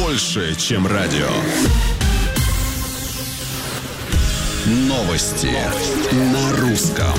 больше, чем радио. Новости на русском.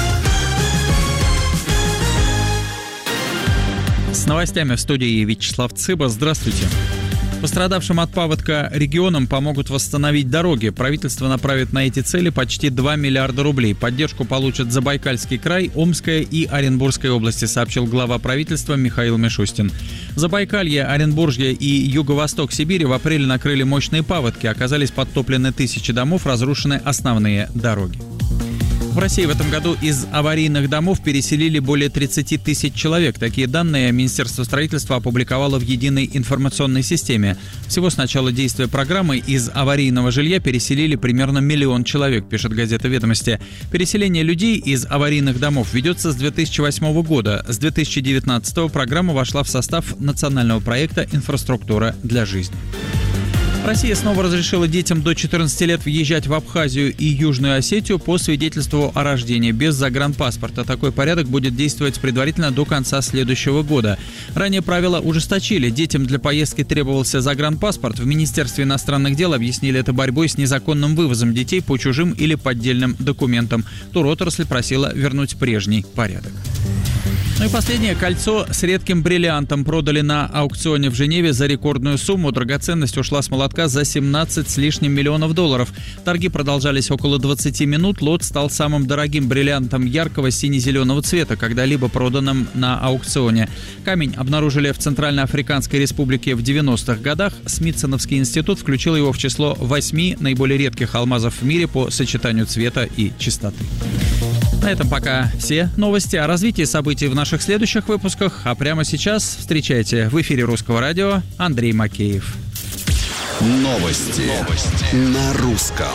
С новостями в студии Вячеслав Цыба. Здравствуйте. Пострадавшим от паводка регионам помогут восстановить дороги. Правительство направит на эти цели почти 2 миллиарда рублей. Поддержку получат Забайкальский край, Омская и Оренбургская области, сообщил глава правительства Михаил Мишустин. Забайкалье, Оренбуржье и юго-восток Сибири в апреле накрыли мощные паводки. Оказались подтоплены тысячи домов, разрушены основные дороги. В России в этом году из аварийных домов переселили более 30 тысяч человек. Такие данные Министерство строительства опубликовало в единой информационной системе. Всего с начала действия программы из аварийного жилья переселили примерно 1 миллион человек, пишет газета «Ведомости». Переселение людей из аварийных домов ведется с 2008 года. С 2019 программа вошла в состав национального проекта «Инфраструктура для жизни». Россия снова разрешила детям до 14 лет въезжать в Абхазию и Южную Осетию по свидетельству о рождении без загранпаспорта. Такой порядок будет действовать предварительно до конца следующего года. Ранее правила ужесточили. Детям для поездки требовался загранпаспорт. В Министерстве иностранных дел объяснили это борьбой с незаконным вывозом детей по чужим или поддельным документам. Туротрасль просила вернуть прежний порядок. Ну и последнее. Кольцо с редким бриллиантом продали на аукционе в Женеве за рекордную сумму. Драгоценность ушла с молотка за 17 с лишним миллионов долларов. Торги продолжались около 20 минут. Лот стал самым дорогим бриллиантом яркого сине-зеленого цвета, когда-либо проданным на аукционе. Камень обнаружили в Центральноафриканской Республике в 90-х годах. Смитсоновский институт включил его в число 8 наиболее редких алмазов в мире по сочетанию цвета и чистоты. На этом пока все новости. О развитии событий в наших следующих выпусках. А прямо сейчас встречайте в эфире Русского радио Андрей Макеев. Новости на русском.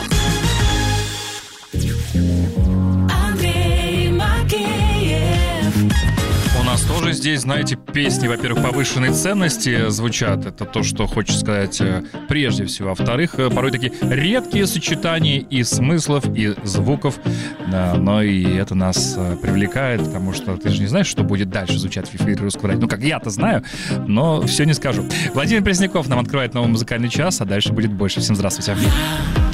У нас тоже здесь, знаете, песни, во-первых, повышенной ценности звучат. Это то, что хочется сказать прежде всего. Во-вторых, порой такие редкие сочетания и смыслов, и звуков. Да, но и это нас привлекает, потому что ты же не знаешь, что будет дальше звучать в эфире Русского радио. Ну, как я-то знаю, но все не скажу. Владимир Пресняков нам открывает новый музыкальный час, а дальше будет больше. Всем здравствуйте.